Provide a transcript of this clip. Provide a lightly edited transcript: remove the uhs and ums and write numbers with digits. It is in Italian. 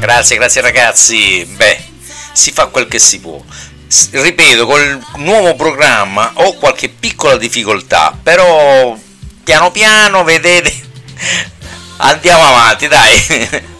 Grazie ragazzi. Beh, si fa quel che si può. Ripeto, col nuovo programma ho qualche piccola difficoltà, però piano piano vedete, andiamo avanti, dai.